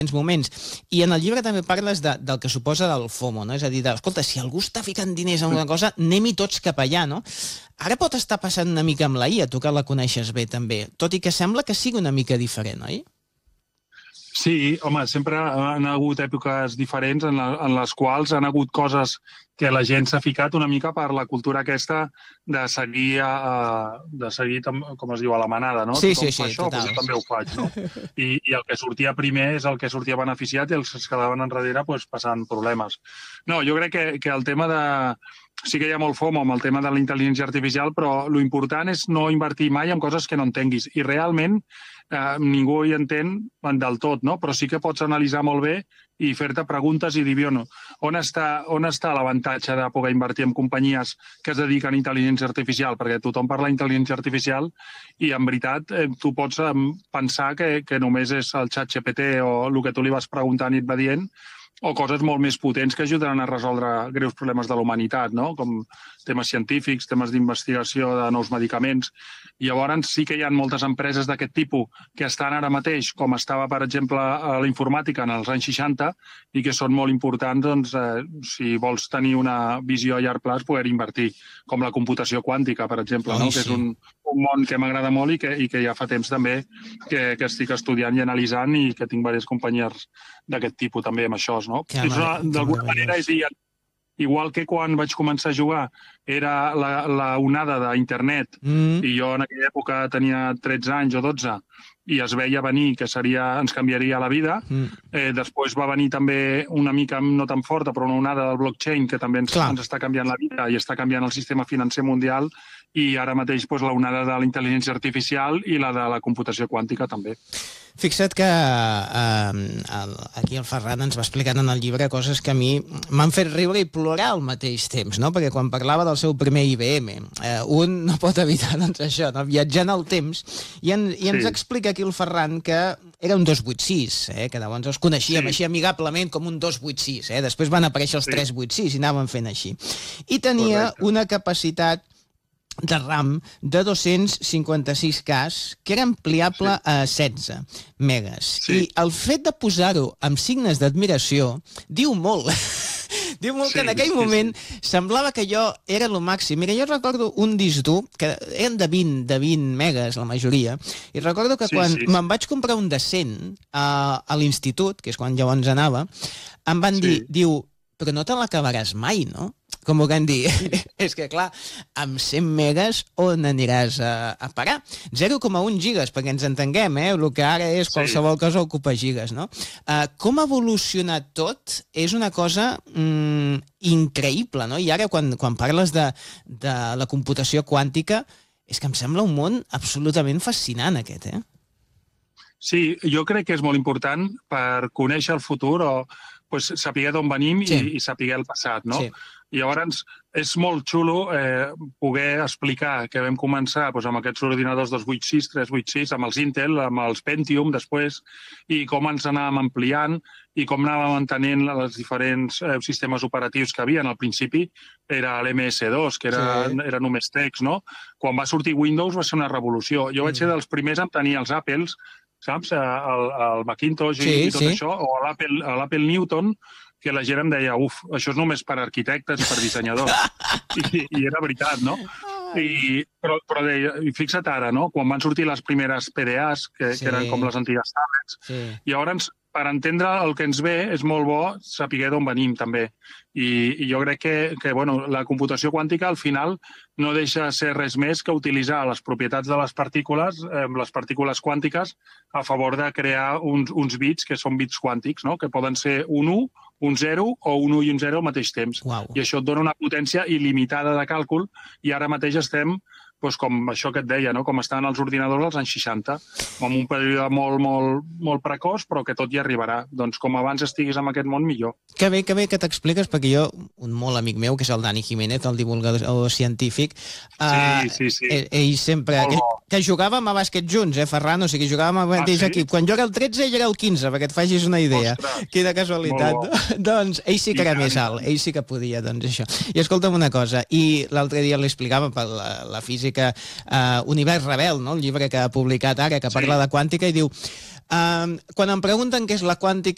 moments. I en el llibre també parles del que suposa del FOMO, no? És a dir, escolta, si algú està ficant diners en una cosa, anem-hi tots cap allà, no? Ara pot estar passant una mica amb la IA, tu que la coneixes bé també, tot i que sembla que sigui una mica diferent, oi? Sí, home, sempre han hagut èpoques diferents en les quals han hagut coses que la gent s'ha ficat una mica per la cultura aquesta de seguir, com es diu, a la manada, no? Sí, tothom sí, fa això, total. doncs jo també ho faig, no? I el que sortia primer és el que sortia beneficiat i els que es quedaven enrere doncs, passant problemes. No, jo crec que el tema de... Sí que hi ha molt FOMO amb el tema de la intel·ligència artificial, però l'important és no invertir mai en coses que no entenguis. I realment ningú hi entén del tot, no? Però sí que pots analitzar molt bé i fer-te preguntes i dir, on està l'avantatge de poder invertir en companyies que es dediquen a intel·ligència artificial? Perquè tothom parla d'intel·ligència artificial i, en veritat, tu pots pensar que només és el xat GPT o el que tu li vas preguntant i et va dient, o coses molt més potents que ajudaran a resoldre greus problemes de la humanitat, no? Com temes científics, temes d'investigació de nous medicaments. I llavors sí que hi ha moltes empreses d'aquest tipus que estan ara mateix, com estava, per exemple, a la informàtica en els anys 60, i que són molt importants, doncs, si vols tenir una visió a llarg plaç, poder invertir, com la computació quàntica, per exemple, no? Que és un món que m'agrada molt i que ja fa temps també que estic estudiant i analitzant i que tinc diverses companyies d'aquest tipus també amb això, no? D'alguna manera és dir, igual que quan vaig començar a jugar era la onada d'internet i jo en aquella època tenia 13 anys o 12 i es veia venir que ens canviaria la vida. Després va venir també una mica no tan forta, però una onada del blockchain que també ens està canviant la vida i està canviant el sistema financer mundial, i ara mateix la onada de la intel·ligència artificial i la de la computació quàntica també. Fixa't que aquí el Ferran ens va explicant en el llibre coses que a mi m'han fet riure i plorar al mateix temps, no? Perquè quan parlava del seu primer IBM, un no pot evitar doncs, això, no? Viatjant al temps, i ens explica aquí el Ferran que era un 286, que llavors els coneixíem així amigablement com un 286, després van aparèixer els 386 i anaven fent així. I tenia una capacitat de RAM de 256K, que era ampliable a 16 megas. I el fet de posar-ho amb signes d'admiració diu molt. Diu molt que en aquell moment semblava que allò era el màxim. Mira, jo recordo un disc dur, que eren de 20 megas la majoria, i recordo que quan me'n vaig comprar un de 100 a l'institut, que és quan llavors anava, em van dir, però no te l'acabaràs mai, no? Com ho van dir, és que clar, amb 100 megas on aniràs a parar? 0,1 gigas, perquè ens entenguem, el que ara és qualsevol cosa ocupa gigas, no? Com ha evolucionat tot és una cosa increïble, no? I ara quan parles de la computació quàntica, és que em sembla un món absolutament fascinant aquest, Sí, jo crec que és molt important per conèixer el futur o saber d'on venim i saber el passat, no? I llavors és molt xulo poder explicar que vam començar amb aquests ordinadors 286, 386, amb els Intel, amb els Pentium després, i com ens anàvem ampliant i com anàvem mantenint els diferents sistemes operatius que havia. Al principi era l'MS2, que era només text, no? Quan va sortir Windows va ser una revolució. Jo vaig ser dels primers a tenir els Apples, saps? El Macintosh i tot això, o l'Apple Newton, que la gent em deia, això és només per arquitectes i per dissenyadors. I era veritat, no? Però fixa't ara, no? Quan van sortir les primeres PDAs, que eren com les antigues tablets, i llavors, per entendre el que ens ve, és molt bo saber d'on venim, també. I jo crec que la computació quàntica, al final, no deixa de ser res més que utilitzar les propietats de les partícules quàntiques, a favor de crear uns bits que són bits quàntics, no? Que poden ser un 1, un 0 o un 1 i un 0 al mateix temps. I això et dona una potència il·limitada de càlcul, i ara mateix estem com això que et deia, com estaven els ordinadors als anys 60, amb un període molt precoç, però que tot hi arribarà. Doncs com abans estiguis en aquest món, millor. Que bé que t'expliques, perquè jo, un molt amic meu, que és el Dani Jiménez, el divulgador científic, ell sempre... Que jugàvem a bàsquet junts, Ferran? O sigui, jugàvem al mateix equip. Quan jo era el 13, ell era el 15, perquè et facis una idea. Quina casualitat. Doncs ell sí que era més alt, ell sí que podia, doncs això. I escolta'm una cosa, i l'altre dia l'explicava per la física Univers Rebel, el llibre que ha publicat ara, que parla de quàntica, i diu, quan em pregunten què és la quàntica,